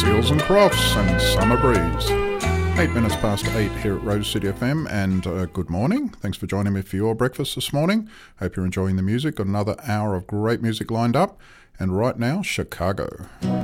Seals and Crofts and Summer Breeze. 8 minutes past 8 here at Rose City FM, and good morning. Thanks for joining me for your breakfast this morning. Hope you're enjoying the music. Got another hour of great music lined up, and right now, Chicago.